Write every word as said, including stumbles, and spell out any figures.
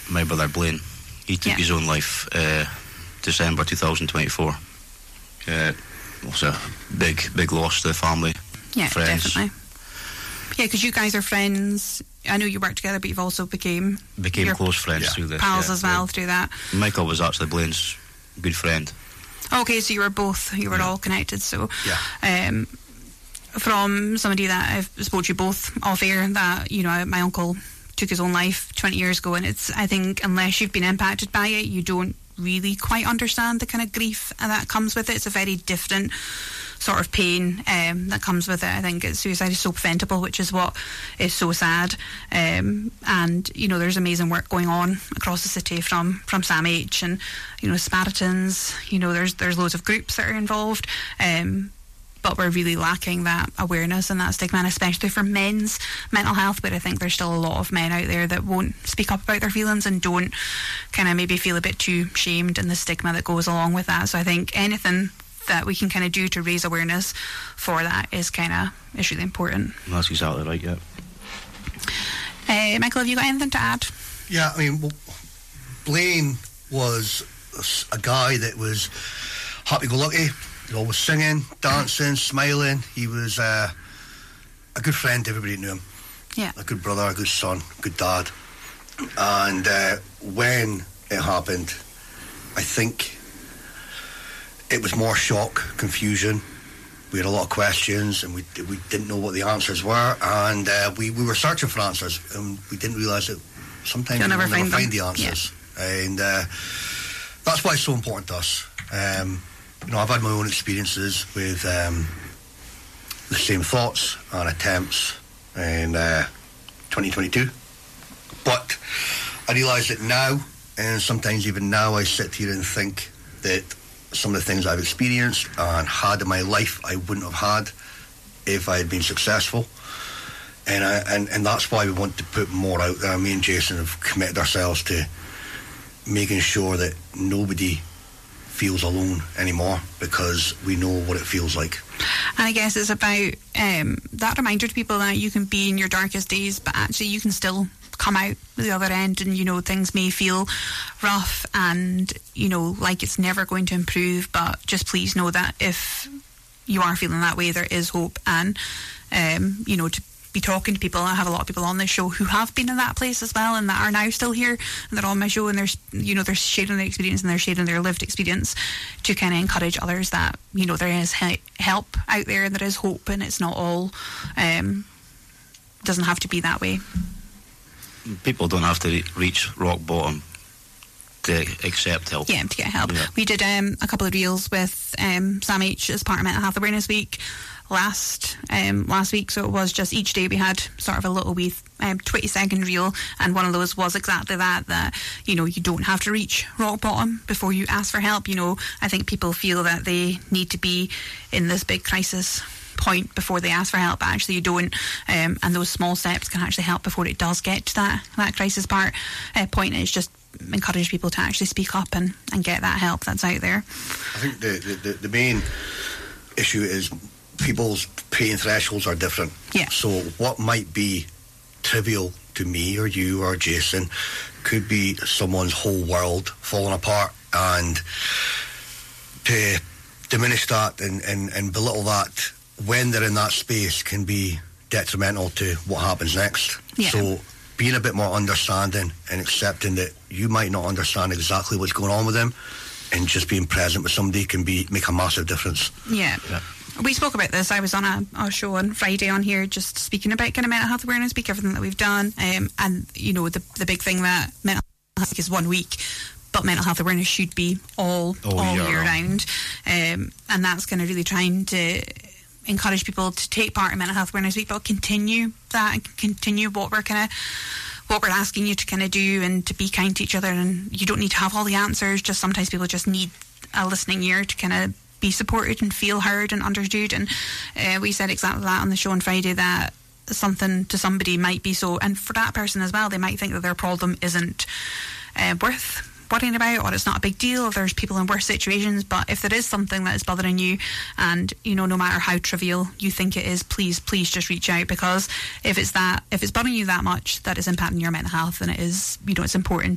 my brother Blaine. He took Yeah. his own life uh, December twenty twenty-four. Uh, it was a big, big loss to the family, Yeah, friends. definitely. Yeah, because you guys are friends. I know you work together, but you've also became Became your close friends Yeah. through this. pals yeah. as well through that. Michael was actually Blaine's good friend. Okay, so you were both, you were all connected. So, Yeah. um, from somebody that I've spoke to you both off air, that, you know, my uncle took his own life twenty years ago, and it's, I think, unless you've been impacted by it, you don't really quite understand the kind of grief that comes with it. It's a very different sort of pain um, that comes with it. I think it's, suicide is so preventable, which is what is so sad. Um, and, you know, there's amazing work going on across the city from, from Sam H and, you know, Samaritans. You know, there's there's loads of groups that are involved. Um, but we're really lacking that awareness and that stigma, and especially for men's mental health, where I think there's still a lot of men out there that won't speak up about their feelings and don't kind of maybe feel a bit too shamed in the stigma that goes along with that. So I think anything that we can kind of do to raise awareness for that is kind of is really important. That's exactly right, yeah. Uh, Michael, have you got anything to add? Yeah, I mean, well, Blaine was a s- a guy that was happy-go-lucky. He was always singing, dancing, smiling. He was uh, a good friend to everybody that knew him. Yeah. A good brother, a good son, good dad. And uh, when it happened, I think it was more shock, confusion. We had a lot of questions, and we we didn't know what the answers were, and uh, we, we were searching for answers, and we didn't realise that sometimes You'll we never will never find find, them. the answers. And uh, that's why it's so important to us. Um, you know, I've had my own experiences with um, the same thoughts and attempts in uh, twenty twenty-two. But I realise that now, and sometimes even now, I sit here and think that some of the things I've experienced and had in my life I wouldn't have had if I had been successful. And I, and, and that's why we want to put more out there. Me and Jason have committed ourselves to making sure that nobody feels alone anymore, because we know what it feels like. And I guess it's about um, that reminder to people that you can be in your darkest days, but actually you can still come out the other end, and, you know, things may feel rough and, you know, like it's never going to improve, but just please know that if you are feeling that way, there is hope. And, um, you know, to be talking to people, I have a lot of people on this show who have been in that place as well, and that are now still here, and they're on my show, and they're, you know, they're sharing their experience and they're sharing their lived experience to kind of encourage others that, you know, there is he- help out there, and there is hope, and it's not all um, doesn't have to be that way. People don't have to re- reach rock bottom to accept help. Yeah, to get help. Yeah. We did um, a couple of reels with um, Sam H as part of Mental Health Awareness Week last um, last week. So it was just each day we had sort of a little wee um, twenty second reel, and one of those was exactly that, that, you know, you don't have to reach rock bottom before you ask for help. You know, I think people feel that they need to be in this big crisis point before they ask for help, but actually you don't, um, and those small steps can actually help before it does get to that, that crisis part uh, point. It's just encourage people to actually speak up and, and get that help that's out there. I think the, the, the main issue is people's pain thresholds are different. Yeah. So what might be trivial to me or you or Jason could be someone's whole world falling apart, and to diminish that and, and, and belittle that when they're in that space can be detrimental to what happens next. Yeah. So being a bit more understanding and accepting that you might not understand exactly what's going on with them, and just being present with somebody can be make a massive difference. Yeah. Yeah. We spoke about this. I was on a, a show on Friday on here just speaking about kind of mental health awareness week, everything that we've done, um, and, you know, the the big thing that mental health week is one week, but mental health awareness should be all All all year year round. round, um, and that's kind of really trying to encourage people to take part in Mental Health Awareness Week, but continue that and continue what we're kind of what we're asking you to kind of do, and to be kind to each other. And you don't need to have all the answers, just sometimes people just need a listening ear to kind of be supported and feel heard and understood. And uh, we said exactly that on the show on Friday, that something to somebody might be so, and for that person as well, they might think that their problem isn't uh, worth worrying about, or it's not a big deal, or there's people in worse situations. But if there is something that is bothering you, and, you know, no matter how trivial you think it is, please please just reach out, because if it's that if it's bothering you that much that is impacting your mental health, then it is, you know, it's important